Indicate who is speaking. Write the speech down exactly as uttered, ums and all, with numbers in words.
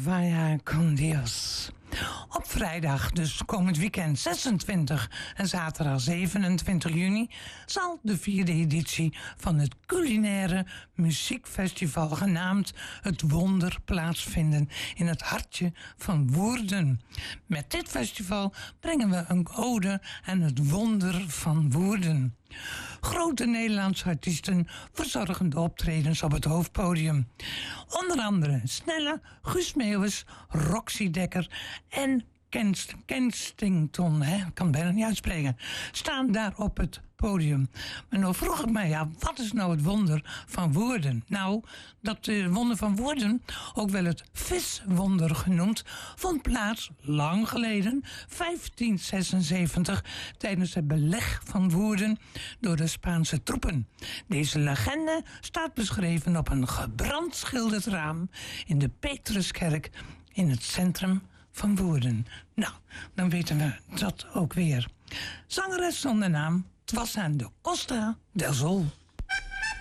Speaker 1: Vaya con Dios. Op vrijdag, dus komend weekend zesentwintig en zaterdag zevenentwintig juni... zal de vierde editie van het culinaire muziekfestival genaamd Het Wonder plaatsvinden in het hartje van Woerden. Met dit festival brengen we een ode aan het wonder van Woerden. Grote Nederlandse artiesten verzorgen de optredens op het hoofdpodium. Onder andere Snelle, Guus Meeuwis, Roxy Dekker en Kenst, Kensington, hè, ik kan het bijna niet uitspreken, staan daar op het podium. Maar nou vroeg ik mij, ja, wat is nou het wonder van Woerden? Nou, dat uh, wonder van Woerden, ook wel het viswonder genoemd, vond plaats lang geleden, vijftien zesenzeventig, tijdens het beleg van Woerden door de Spaanse troepen. Deze legende staat beschreven op een gebrandschilderd raam in de Petruskerk in het centrum van Woerden. Nou, dan weten we dat ook weer. Zangeres zonder naam, het was aan de Costa del Sol.